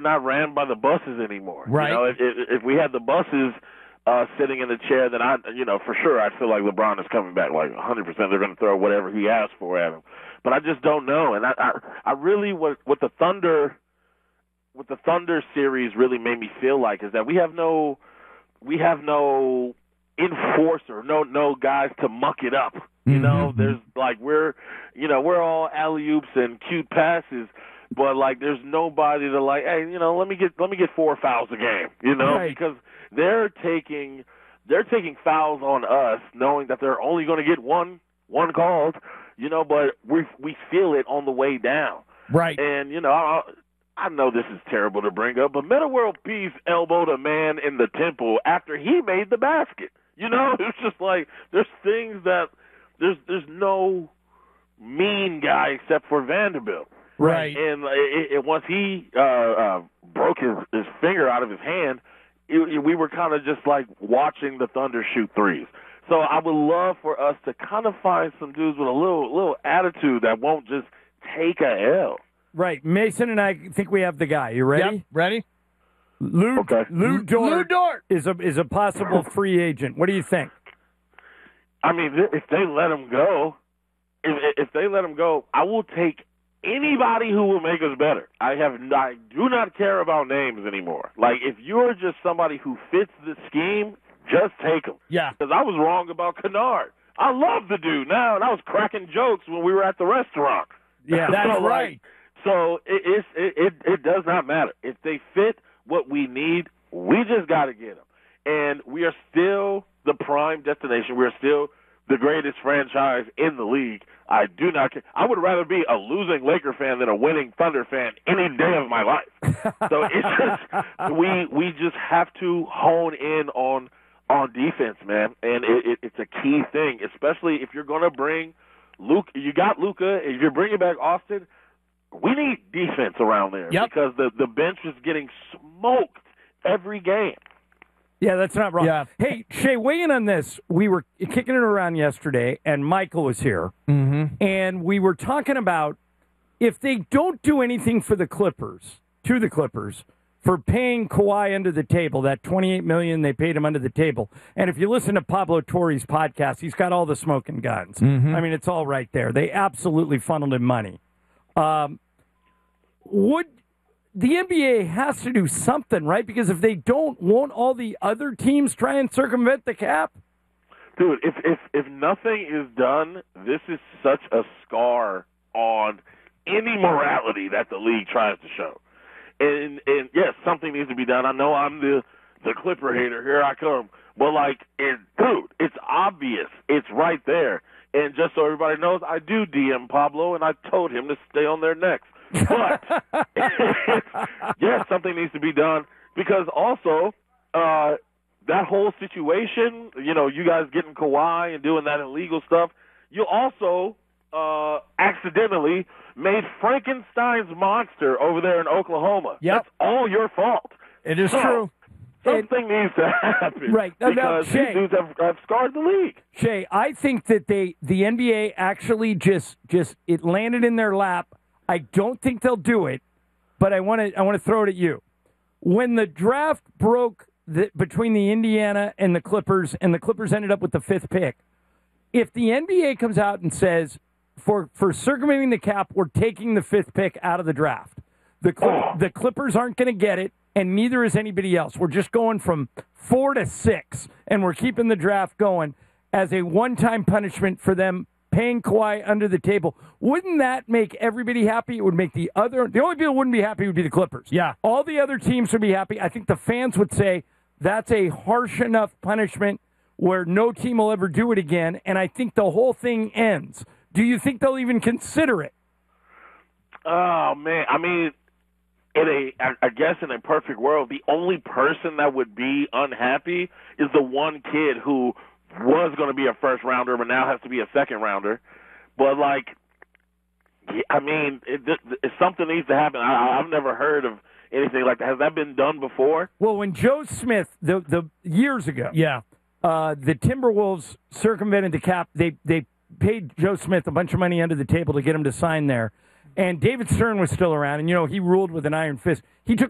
not ran by the buses anymore. Right. You know, if we had the buses sitting in the chair, then for sure I feel like LeBron is coming back like 100%. They're going to throw whatever he asks for at him. But I just don't know. And I really what the Thunder series really made me feel like is that we have no enforcer, no guys to muck it up. You know, there's like we're all alley-oops and cute passes, but like there's nobody to like, hey, let me get 4 fouls a game, right. Because they're taking fouls on us, knowing that they're only going to get one called, but we feel it on the way down. Right. And I know this is terrible to bring up, but Metta World Peace elbowed a man in the temple after he made the basket. It's just like there's things that there's no mean guy except for Vanderbilt. Right. And once he broke his finger out of his hand, we were kind of just like watching the Thunder shoot threes. So I would love for us to kind of find some dudes with a little attitude that won't just take a L. Right. Mason and I think we have the guy. You ready? Yep. Ready? Lou Dort is a possible free agent. What do you think? I mean, if they let him go, I will take anybody who will make us better. I do not care about names anymore. Like, if you're just somebody who fits the scheme, just take him. Yeah. Because I was wrong about Kennard. I love the dude now, and I was cracking jokes when we were at the restaurant. Yeah, that's so, right. So it does not matter. If they fit what we need, we just got to get them. And we are still the prime destination. We're still the greatest franchise in the league. I do not care. I would rather be a losing Laker fan than a winning Thunder fan any day of my life. So it's just we just have to hone in on defense, man. And it's a key thing, especially if you're going to bring Luka. You got Luka. If you're bringing back Austin, we need defense around there because the bench is getting smoked every game. Yeah, that's not wrong. Yeah. Hey, Shea, weigh in on this. We were kicking it around yesterday, and Michael was here, and we were talking about if they don't do anything for the Clippers, for paying Kawhi under the table, that $28 million they paid him under the table. And if you listen to Pablo Torre's podcast, he's got all the smoking guns. I mean, it's all right there. They absolutely funneled him money. The NBA has to do something, right? Because if they don't, won't all the other teams try and circumvent the cap? Dude, if nothing is done, this is such a scar on any morality that the league tries to show. And yes, something needs to be done. I know I'm the Clipper hater. Here I come. But, dude, it's obvious. It's right there. And just so everybody knows, I do DM Pablo, and I told him to stay on their necks. But, yes, something needs to be done because also that whole situation, you guys getting Kawhi and doing that illegal stuff, you also accidentally made Frankenstein's monster over there in Oklahoma. Yep. That's all your fault. It is true. Something needs to happen. Right. Because these dudes have scarred the league. Shea, I think that the NBA actually just it landed in their lap. I don't think they'll do it, but I want to throw it at you. When the draft broke between the Indiana and the Clippers ended up with the 5th pick, if the NBA comes out and says, for circumventing the cap, we're taking the 5th pick out of the draft, the Clippers aren't going to get it, and neither is anybody else. We're just going from 4 to 6, and we're keeping the draft going as a one-time punishment for them paying Kawhi under the table. Wouldn't that make everybody happy? It would make the only people who wouldn't be happy would be the Clippers. Yeah. All the other teams would be happy. I think the fans would say that's a harsh enough punishment where no team will ever do it again, and I think the whole thing ends. Do you think they'll even consider it? Oh, man. I mean, I guess in a perfect world, the only person that would be unhappy is the one kid who was going to be a first rounder, but now has to be a second rounder. But if something needs to happen. I've never heard of anything like that. Has that been done before? Well, when Joe Smith, the years ago, the Timberwolves circumvented the cap. They paid Joe Smith a bunch of money under the table to get him to sign there. And David Stern was still around, and, he ruled with an iron fist. He took